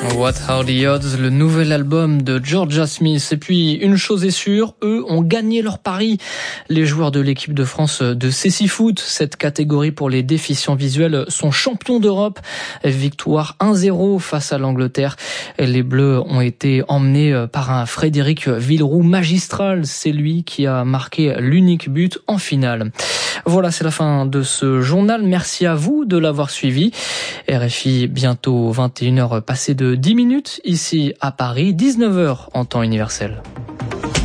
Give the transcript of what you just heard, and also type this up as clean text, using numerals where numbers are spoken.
What Are the Odds, le nouvel album de Jorja Smith. Et puis, une chose est sûre, eux ont gagné leur pari. Les joueurs de l'équipe de France de Cécifoot, cette catégorie pour les déficients visuels, sont champions d'Europe. Victoire 1-0 face à l'Angleterre. Les Bleus ont été emmenés par un Frédéric Villeroux magistral. C'est lui qui a marqué l'unique but en finale. Voilà, c'est la fin de ce journal. Merci à vous de l'avoir suivi. RFI, bientôt 21h passées de 10 minutes ici à Paris, 19h en temps universel.